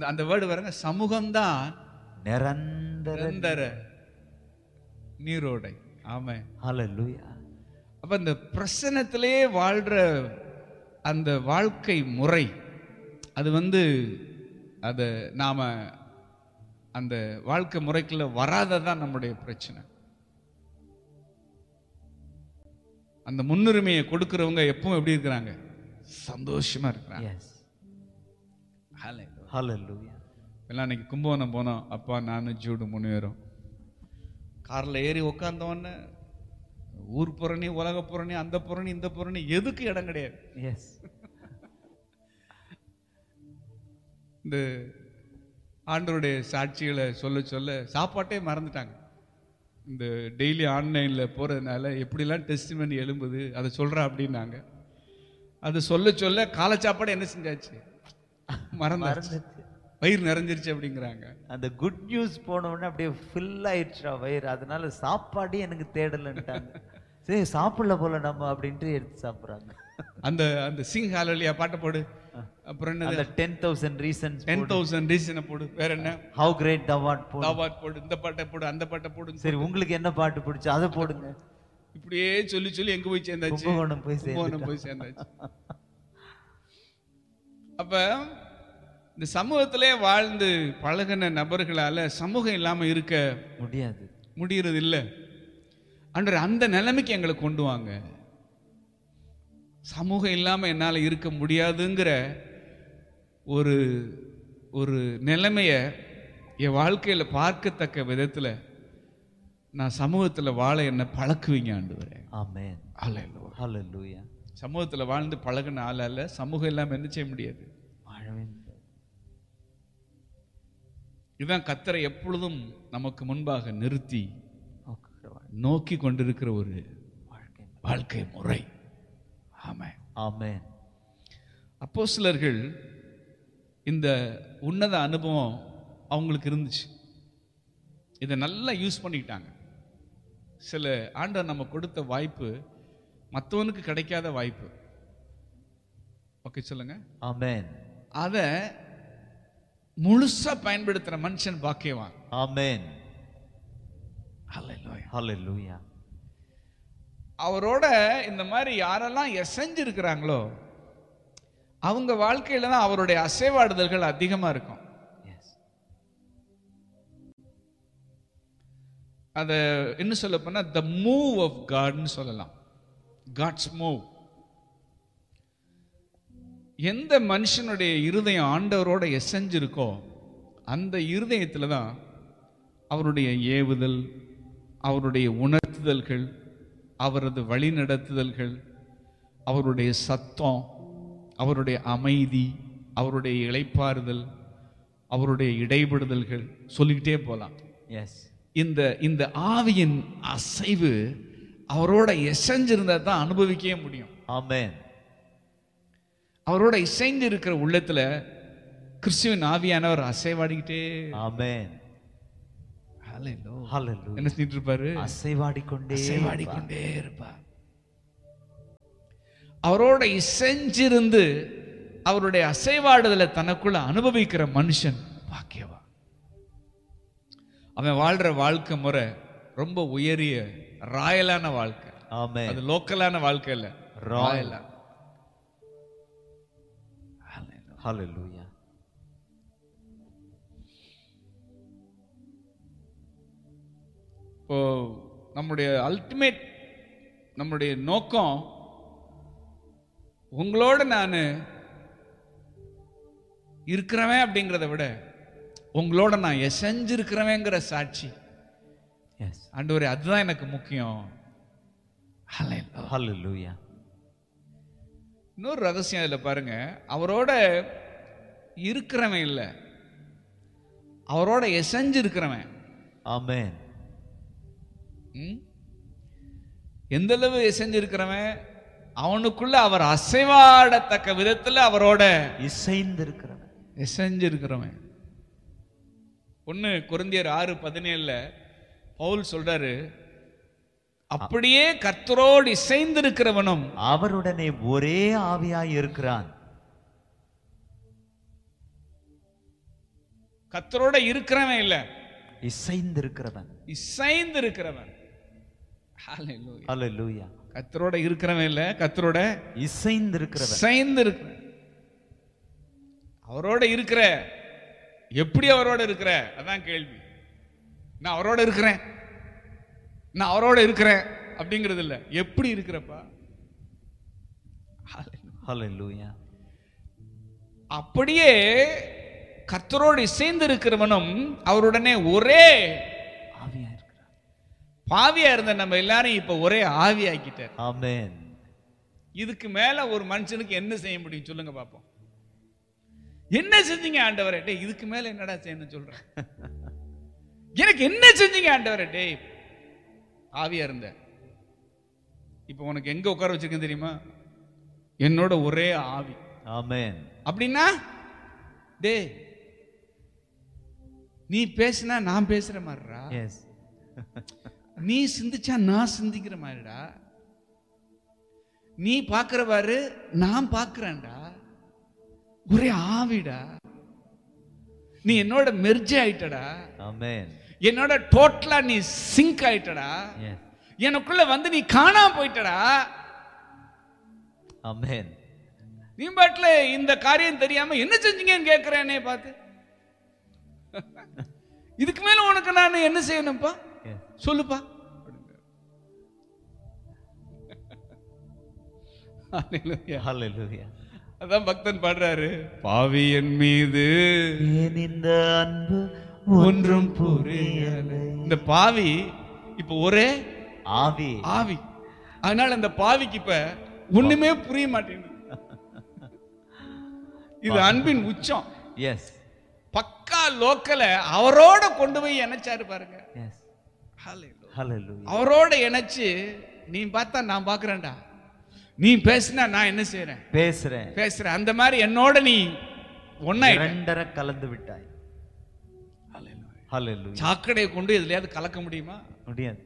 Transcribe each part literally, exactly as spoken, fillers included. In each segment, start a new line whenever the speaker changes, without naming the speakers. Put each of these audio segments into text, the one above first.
அந்த அந்த வேர்டு வரங்க, சமூகம்தான்
நிரந்தர
நிரந்தர நீரோடை. ஆமென்.
ஹல்லேலூயா.
அப்ப இந்த பிரசன்னத்திலே வாழ்ற அந்த வாழ்க்கை முறை, அது வந்து அத நாம அந்த வாழ்க்கை முறைக்குள்ள வராததான் நம்முடைய பிரச்சனை. அந்த முன்னுரிமையை கொடுக்கிறவங்க எப்பவும் எப்படி இருக்கிறாங்க? சந்தோஷமா இருக்கிறாங்க.
எஸ்.
ஹல்லேலூயா.
ஹல்லேலூயா.
எல்லாம் அன்னைக்கு கும்பகோணம் போனோம். அப்பா நானும் ஜூடு மூணு பேரும் கார்ல ஏறி உட்கார்ந்தவொடனே ஊர் புறணி, உலக புறணி, அந்த புறணி, இந்த புறணி, எதுக்கு இடம் கிடையாது.
எஸ்.
இந்த ஆண்டவருடைய சாட்சிகளை சொல்ல சொல்ல சாப்பாட்டே மறந்துட்டாங்க. இந்த டெய்லி ஆன்லைன்ல போறதுனால எப்படிலாம் டெஸ்டிமனி எழும்புது அதை சொல்றா அப்படின்னாங்க. அது சொல்ல சொல்ல காலை சாப்பாடு என்ன செஞ்சாச்சு? மறந்து வயிறு நிறைஞ்சிருச்சு அப்படிங்கிறாங்க.
அந்த குட் நியூஸ் போன உடனே அப்படியே ஃபில் ஆயிடுச்சா வயிறு, அதனால சாப்பாடே எனக்கு தேடலன்ட்டாங்க. சரி சாப்பிடல போல நம்ம அப்படின்ட்டு எடுத்து சாப்பிடுறாங்க.
அந்த அந்த சிங் ஹalleluya பாட்டை போடு. அப்புறம் என்ன,
அந்த ten thousand reasons
ten thousand reason போடு. வேற என்ன?
how great thou art போடு.
thou art போடு. இந்த பாட்டை போடு, அந்த பாட்டை போடு.
சரி உங்களுக்கு என்ன பாட்டு பிடிச்சு அதை போடுங்க.
இப்படியே சொல்லி சொல்லி எங்க போய் சேர்ந்தாச்சு?
கும்பகோணம் போய்
கும்பகோணம் போய் சேர்ந்தாச்சு. அப்ப இந்த சமூகத்திலே வாழ்ந்து பழகின நபர்களால சமூகம் இல்லாம இருக்க
முடியாது,
முடியறது இல்லை. அன்று அந்த நிலைமைக்கு எங்களை கொண்டு வாங்க. சமூகம் இல்லாம என்னால இருக்க முடியாதுங்கிற ஒரு ஒரு நிலைமைய என் வாழ்க்கையில பார்க்கத்தக்க விதத்துல நான் சமூகத்துல வாழ என்ன பழக்குவீங்க ஆண்டவரே.
ஆமென்.
ஹல்லேலூயா.
ஹல்லேலூயா.
சமூகத்துல வாழ்ந்து பழகின ஆளால சமூகம் இல்லாம என்ன செய்ய முடியாது?
வாழவே முடியாது.
இதுதான் கர்த்தரை எப்பொழுதும் நமக்கு முன்பாக நிறுத்தி நோக்கி கொண்டிருக்கிற ஒரு வாழ்க்கை முறை. ஆமென்.
ஆமென்.
அப்போஸ்தலர்கள் இந்த உன்னத அனுபவம் அவங்களுக்கு இருந்துச்சு. இதை நல்லா யூஸ் பண்ணிக்கிட்டாங்க. சில ஆண்டவர் நம்ம கொடுத்த வாய்ப்பு மற்றவனுக்கு கிடைக்காத வாய்ப்பு. ஓகே சொல்லுங்க.
ஆமென்.
அதை முழுசா பயன்படுத்துற மனுஷன் பாக்கியவான்.
ஆமென்.
ஹல்லேலூயா.
ஹல்லேலூயா.
அவரோட இந்த மாதிரி யாரெல்லாம் எசைஞ்சிருக்கிறாங்களோ அவங்க வாழ்க்கையில தான் அவருடைய அசைவாடுதல்கள் அதிகமா இருக்கும். அத என்ன சொல்ல போனா த மூவ் ஆஃப் காட்னு சொல்லலாம். God's move. எந்த மனுஷனுடைய இருதயம் ஆண்டவரோட எசைஞ்சிருக்கோ அந்த இருதயத்துல தான் அவருடைய ஏவுதல், அவருடைய உணர்த்துதல்கள், அவரது வழிநடத்துதல்கள், அவருடைய சத்தம், அவருடைய அமைதி, அவருடைய இளைப்பாறுதல், அவருடைய இடைபடுதல்கள் சொல்லிக்கிட்டே போலாம்.
எஸ்.
இந்த இந்த ஆவியின் அசைவு அவரோட எசைஞ்சிருந்தா தான் அனுபவிக்கவே முடியும்.
ஆமென்.
அவரோட இசைந்து இருக்கிற உள்ளத்துல கிறிஸ்துவின் ஆவியானவர் அசைவாடிக்கிட்டே.
ஆமென்.
ஹல்லேலூயா. என்ன செஞ்சிட்டு இருப்பாரு?
அசைவாடிக்கொண்டே
அசைவாடிக்கொண்டே இருப்பார். அவரோட இசைஞ்சிருந்து அவருடைய அசைவாடுதலை தனக்குள்ள அனுபவிக்கிற மனுஷன் பாக்கியவான். அவன் வாழ்ற வாழ்க்கை முறை ரொம்ப உயரிய ராயலான வாழ்க்கை.
ஆமென்.
அது லோக்கலான வாழ்க்கை இல்ல, ராயலா.
ஹல்லேலூயா.
இப்போ நம்முடைய அல்டிமேட் நம்முடைய நோக்கம் உங்களோட நான் இருக்கிறவன் அப்படிங்கிறத விட உங்களோட நான் எசைஞ்சிருக்கிறவங்கிற சாட்சி. ஆண்டவரே அதுதான் எனக்கு முக்கியம்.
ஹல்லேலூயா.
இன்னொரு ரகசியம் அதுல பாருங்க, அவரோட இருக்கிறவன் இல்லை, அவரோட எசைஞ்சு இருக்கிறவன்.
ஆமென்.
எந்த அளவு எசைஞ்சு இருக்கிறவன், அவனுக்குள்ள அவர் அசைவாடத்தக்க விதத்துல அவரோட
இசைந்து இருக்கிறவன்,
எசைஞ்சு இருக்கிறவன். ஒன்னு கொரிந்தியர் ஆறு பதினேழுல பவுல் சொல்றாரு, அப்படியே கர்த்தரோடு இசைந்து இருக்கிறவனும்
அவருடனே ஒரே ஆவியாய் இருக்கிறான்.
கர்த்தரோட இருக்கிறவன் இல்ல,
இசைந்து இருக்கிறவன்.
இசைந்து இருக்கிறவன். ஹalleluya.
ஹalleluya.
கர்த்தரோட இருக்கிறவன் இல்ல, கர்த்தரோட
இசைந்து இருக்கிறவன்.
இசைந்து இருக்கிறவன். அவரோட இருக்கிற, எப்படி அவரோட இருக்கிற? அதான் கேள்வி. நான் அவரோட இருக்கிறேன், நான் அவரோட இருக்கிறேன் அப்படிங்கிறது இல்ல, எப்படி இருக்கிறப்பா?
ஹalleluya.
அப்படியே கர்த்தரோடு இசைந்து இருக்கிறவனும் அவருடனே ஒரே
ஆவியா இருக்கிறான்.
பாவியா இருந்த நம்ம எல்லாரும் இப்ப ஒரே ஆவியாக்கிட்டார்.
ஆமென்.
இதுக்கு மேல ஒரு மனுஷனுக்கு என்ன செய்ய முடியும் சொல்லுங்க பாப்போம். என்ன செஞ்சீங்க ஆண்டவரே? டேய், இதுக்கு மேல என்னடா செய்யணும் சொல்றேன். எனக்கு என்ன செஞ்சீங்க ஆண்டவரே? டேய், ஆவியா இருந்த, இப்ப உனக்கு எங்க உட்கார வச்சிருக்கேன் தெரியுமா? என்னோட ஒரே ஆவி.
ஆமென்.
அப்படின்னா டேய், நீ பேசினா நான் பேசுற மாதிரிடா,
எஸ்.
நீ சிந்திச்சா நான் சிந்திக்கிற மாதிரிடா, நீ பாக்குறவாரு நான் பாக்குறேன்டா, ஒரே ஆவிடா, நீ என்னோட மெர்ஜ் ஆயிட்டடா.
ஆமென்.
என்னோட டோட்டலா நீ சிங்க் ஆயிட்டடா,
எஸ்.
எனக்குள்ள வந்து நீ காணாம போயிட்டடா.
ஆமென்.
நீ பாட்டுல இந்த காரியம் தெரியாம என்ன செஞ்சீங்கன்னு கேட்கிறேனே பார்த்து, இதுக்கு மேல உனக்கு நான் என்ன செய்யணும்ப்பா சொல்லுப்பா.
ஹalleluya.
அதான் பக்தன் பாடுறாரு, பாவி என் மீது
ஏன் இந்த அன்பு
ஒன்றும் புரியல. இந்த பாவி இப்ப ஒரே
ஆவி.
ஆவி. அதனால அந்த பாவிக்கு இப்ப ஒண்ணுமே புரிய மாட்டேங்குது. இது அன்பின் உச்சம்.
எஸ்.
பக்கா லோக்கல அவரோட கொண்டு போய் இணைச்சாரு பாருங்க.
எஸ்.
ஹalleluya.
ஹalleluya.
அவரோட இணைச்சு, நீ பார்த்தா நான் பாக்குறேன்டா, நீ பேசினா நான் என்ன செய்யறேன்?
பேசுறேன்.
பேசுறேன். அந்த மாதிரி என்னோட நீ ஒன்னாய்
இரண்டரை கலந்து விட்டாய். ஹalleluya.
சாக்கடையை கொண்டு எதுலயாவது கலக்க முடியுமா?
முடியாது.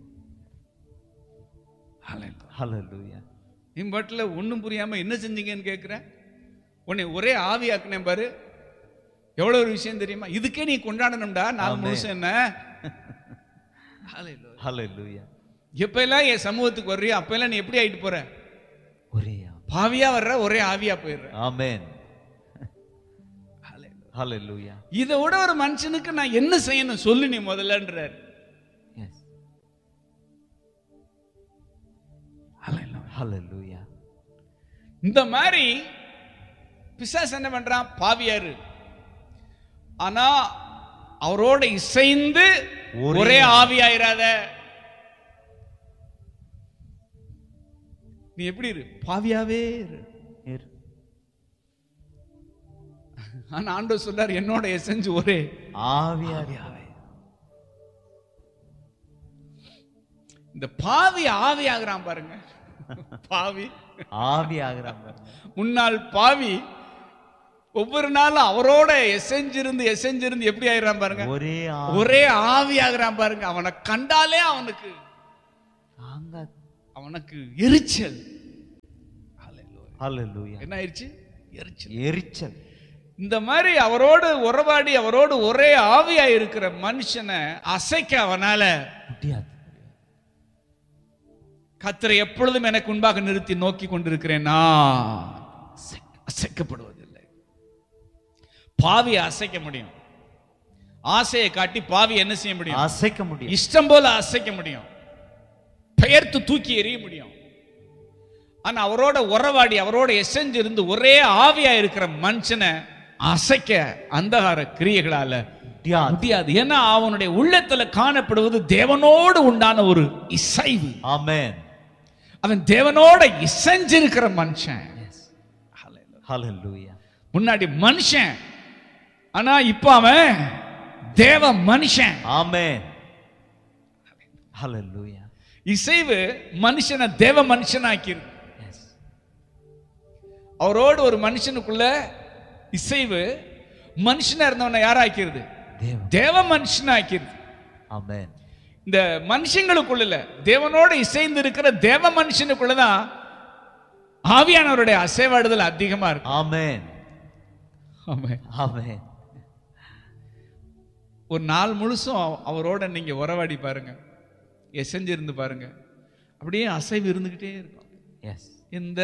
ஹalleluya.
நீ பாட்டுல ஒண்ணும் புரியாம என்ன செஞ்சீங்கன்னு கேட்கிற, உன்னை ஒரே ஆவியாக்குனேன் பாரு. எவ்வளவு ஒரு விஷயம் தெரியுமா? இதுக்கே நீ கொண்டாடணும்டா நாலு முழுசம். என்ன
ஹalleluya.
எப்ப எல்லாம் என் சமூகத்துக்கு வர்றியோ அப்ப எல்லாம் நீ எப்படி ஆயிட்டு போற?
ஒரே
பாவியா வர்ற, ஒரே ஆவியா போயிடுற.
ஆமென். ஹalleluya.
இதை விட ஒரு மனுஷனுக்கு நான் என்ன செய்யணும் சொல்லு நீ முதல்லன்றார்.
எஸ். ஹalleluya.
இந்த மாதிரி பிசாசு என்ன பண்றான்? பாவியாரு, ஆனா அவரோட இசைந்து ஒரே ஆவியாயிராத. நீ எப்படி இரு? பாவியாவே இரு. ஆனா ஆண்டவர் சொல்றார், என்னோட எசன்ஸ் ஒரே
ஆவியாவே.
இந்த பாவி ஆவி ஆகுறான் பாருங்க. பாவி
ஆவி ஆகுறான் பாருங்க.
முன்னாள் பாவி ஒவ்வொரு நாளும் அவரோட எசைஞ்சிருந்து எசைஞ்சிருந்து எப்படி ஆயிடுறான் பாருங்க.
ஒரே
ஒரே ஆவி ஆகுறான் பாருங்க. அவனை கண்டாலே அவனுக்கு அவனுக்கு எரிச்சல்.
ஹalleluya.
என்ன ஆயிடுச்சு? எரிச்சல்.
எரிச்சல்.
இந்த மாதிரி அவரோடு உறவாடி அவரோடு ஒரே ஆவியா இருக்கிற மனுஷனை அசைக்க அவனால
முடியாது.
கர்த்தரை எப்பொழுதும் எனக்கு முன்பாக நிறுத்தி நோக்கி கொண்டிருக்கிறேன், நான் அசைக்கப்படுவதில்லை. பாவியை அசைக்க முடியும், ஆசையை காட்டி பாவி என்ன செய்ய முடியும்?
அசைக்க முடியும்.
இஷ்டம் போல அசைக்க முடியும், பெயர்த்து தூக்கி எறிய முடியும். ஆனா அவரோட உறவாடி அவரோட எசைஞ்சு இருந்து ஒரே ஆவியா இருக்கிற மனுஷனை அசைக்க அந்தகார கிரியைகளால முடியாது. ஏன்னா அவனுடைய உள்ளத்துல காணப்படுவது தேவனோடு உண்டான ஒரு இசைவு.
ஆமென்.
அவன் தேவனோட இசைஞ்சிருக்கிற மனுஷன்.
ஹalleluya.
முன்னாடி மனுஷன், ஆனா இப்ப அவன் தேவ மனுஷன்.
ஆமென். ஹalleluya.
இசைவு மனுஷனை தேவ மனுஷனாக்கிருக்கு. அவரோடு ஒரு மனுஷனுக்குள்ள இசைவு மனுஷனா இருந்தவனை யாராக்கிறது? தேவ மனுஷனாக்கிறது.
ஆமென்.
இந்த மனுஷங்களுக்குள்ள தேவனோட இசைந்து இருக்கிற தேவ மனுஷனுக்குள்ளதான் ஆவியானவருடைய அசைவாடுதல் அதிகமா இருக்கு.
ஆமென்.
ஆமென்.
ஆமென்.
ஒரு நாள் முழுசும் அவ- அவரோட நீங்க உறவாடி பாருங்க, எசைஞ்சிருந்து பாருங்க, அப்படியே அசைவு இருந்துகிட்டே இருக்கும்.
எஸ்
இந்த